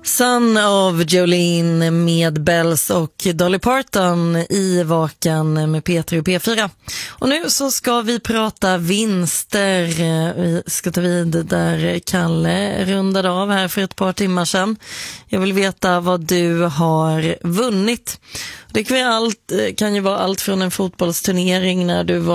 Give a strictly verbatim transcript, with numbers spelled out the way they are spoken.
Son of Jolene med Bells och Dolly Parton i Vakan med P tre och P fyra. Och nu så ska vi prata vinster. Vi ska ta vid där Kalle rundade av här för ett par timmar sedan. Jag vill veta vad du har vunnit. Det kan ju, allt, kan ju vara allt från en fotbollsturnering när du var